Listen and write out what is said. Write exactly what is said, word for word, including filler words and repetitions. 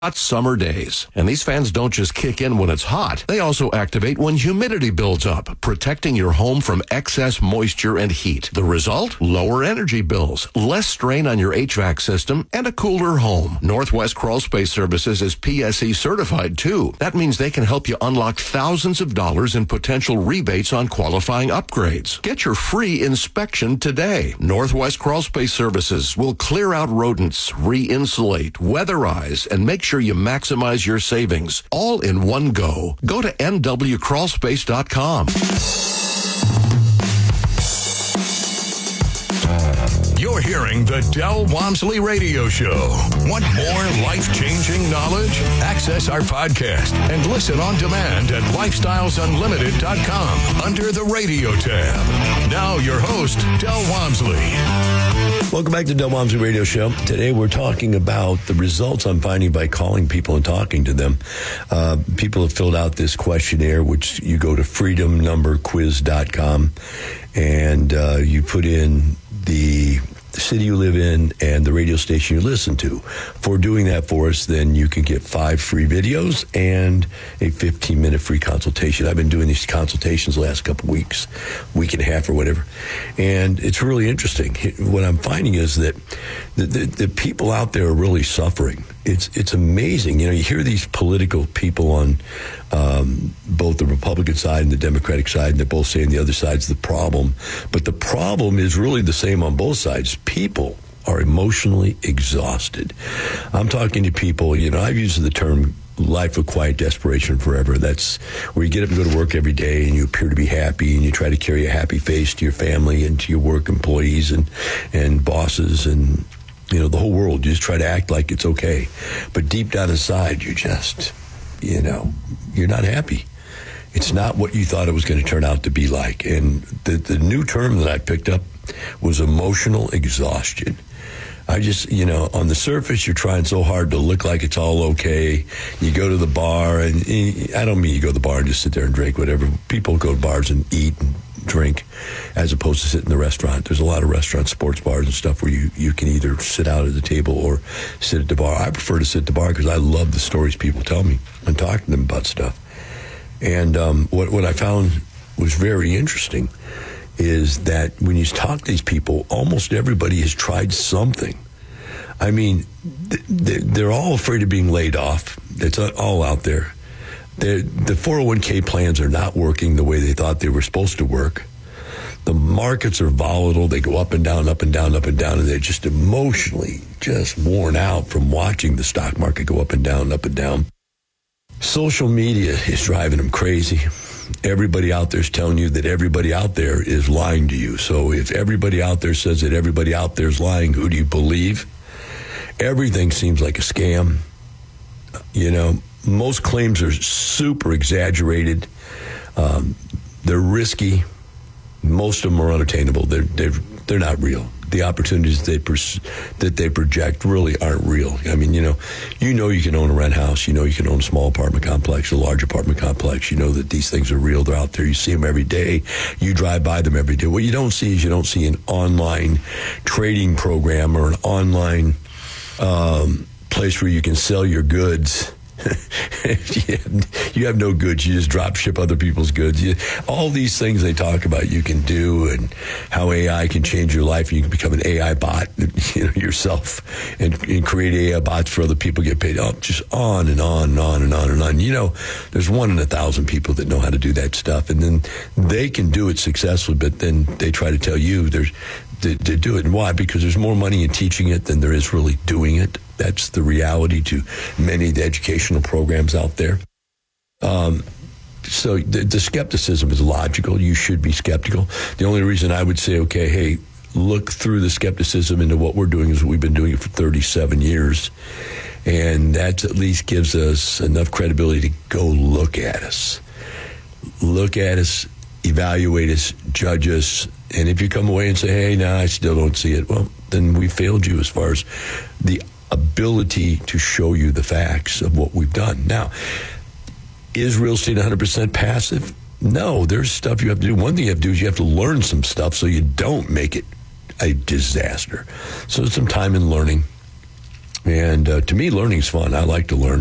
hot summer days. And these fans don't just kick in when it's hot. They also activate when humidity builds up, protecting your home from excess moisture and heat. The result? Lower energy bills, less strain on your H V A C system, and a cooler home. Northwest Crawl Space Services is P S E certified too. That means they can help you unlock thousands of dollars in potential rebates on qualifying upgrades. Get your free inspection today. Northwest Crawl Space Services will clear out rodents, re-insulate, weatherize, and make sure you maximize your savings all in one go. Go to N W crawl space dot com. You're hearing the Del Walmsley Radio Show. Want more life-changing knowledge? Access our podcast and listen on demand at lifestyles unlimited dot com under the radio tab. Now your host, Del Walmsley. Welcome back to Del Walmsley Radio Show. Today we're talking about the results I'm finding by calling people and talking to them. Uh, people have filled out this questionnaire, which you go to freedom number quiz dot com, and uh, you put in the city you live in and the radio station you listen to. For doing that for us, then you can get five free videos and a fifteen-minute free consultation. I've been doing these consultations the last couple of weeks, week and a half or whatever, and it's really interesting. What I'm finding is that the, the, the people out there are really suffering. It's it's amazing. You know, you hear these political people on um, both the Republican side and the Democratic side, and they're both saying the other side's the problem. But the problem is really the same on both sides. People are emotionally exhausted. I'm talking to people, you know, I've used the term life of quiet desperation forever. That's where you get up and go to work every day and you appear to be happy and you try to carry a happy face to your family and to your work employees and, and bosses and, you know, the whole world. You just try to act like it's okay. But deep down inside, you just, you know, you're not happy. It's not what you thought it was going to turn out to be like. And the, the new term that I picked up was emotional exhaustion. I just, you know, on the surface, you're trying so hard to look like it's all okay. You go to the bar, and I don't mean you go to the bar and just sit there and drink, whatever. People go to bars and eat and drink as opposed to sit in the restaurant. There's a lot of restaurants, sports bars and stuff where you, you can either sit out at the table or sit at the bar. I prefer to sit at the bar because I love the stories people tell me and talk to them about stuff. And um, what, what I found was very interesting is that when you talk to these people, almost everybody has tried something. I mean, they're all afraid of being laid off. It's all out there. They're, the four oh one k plans are not working the way they thought they were supposed to work. The markets are volatile. They go up and down, up and down, up and down, and they're just emotionally just worn out from watching the stock market go up and down, up and down. Social media is driving them crazy. Everybody out there is telling you that everybody out there is lying to you. So if everybody out there says that everybody out there is lying, who do you believe? Everything seems like a scam. You know, most claims are super exaggerated. Um, they're risky. Most of them are unattainable. They're they're they're not real. The opportunities they pers- that they project really aren't real. I mean, you know, you know you can own a rent house. You know you can own a small apartment complex, a large apartment complex. You know that these things are real. They're out there. You see them every day. You drive by them every day. What you don't see is you don't see an online trading program or an online um, place where you can sell your goods. you, have, you have no goods. You just drop ship other people's goods. You, all these things they talk about you can do, and how A I can change your life. You can become an A I bot, you know, yourself, and, and create A I bots for other people, get paid. Oh, just on and on and on and on and on. You know, there's one in a thousand people that know how to do that stuff, and then they can do it successfully. But then they try to tell you there's to, to do it, and why? Because there's more money in teaching it than there is really doing it. That's the reality to many of the educational programs out there. Um, so the, the skepticism is logical. You should be skeptical. The only reason I would say, okay, hey, look through the skepticism into what we're doing is we've been doing it for thirty-seven years. And that at least gives us enough credibility to go look at us. Look at us, evaluate us, judge us. And if you come away and say, hey, no, I still don't see it, well, then we failed you as far as the ability to show you the facts of what we've done. Now, is real estate one hundred percent passive? No, there's stuff you have to do. One thing you have to do is you have to learn some stuff so you don't make it a disaster. So some time in learning. And uh, to me, learning's fun. I like to learn.